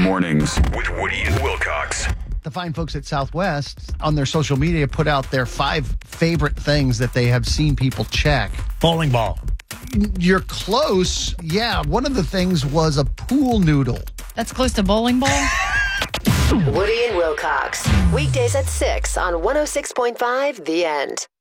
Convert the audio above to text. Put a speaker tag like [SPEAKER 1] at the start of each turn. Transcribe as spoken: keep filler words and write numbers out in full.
[SPEAKER 1] Mornings with Woody and Wilcox.
[SPEAKER 2] The fine folks at Southwest on their social media put out their five favorite things that they have seen people check.
[SPEAKER 3] Bowling ball.
[SPEAKER 2] You're close. Yeah, one of the things was a pool noodle.
[SPEAKER 4] That's close to bowling ball?
[SPEAKER 5] Woody and Wilcox. Weekdays at six on one oh six point five The End.